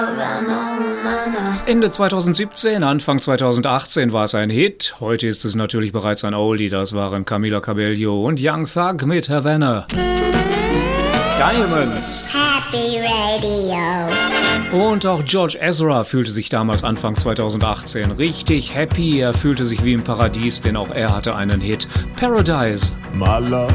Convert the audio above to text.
Ende 2017, Anfang 2018 war es ein Hit. Heute ist es natürlich bereits ein Oldie. Das waren Camila Cabello und Young Thug mit Havana. Diamonds. Happy Radio. Und auch George Ezra fühlte sich damals Anfang 2018 richtig happy. Er fühlte sich wie im Paradies, denn auch er hatte einen Hit. Paradise. My love